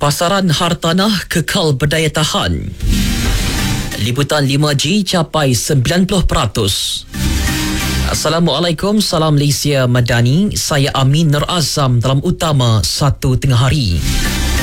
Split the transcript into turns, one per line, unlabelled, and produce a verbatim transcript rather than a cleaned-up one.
Pasaran hartanah kekal berdaya tahan. Liputan lima G capai sembilan puluh peratus. Assalamualaikum, salam Malaysia Madani. Saya Amin Nur Azam dalam utama satu tengah hari.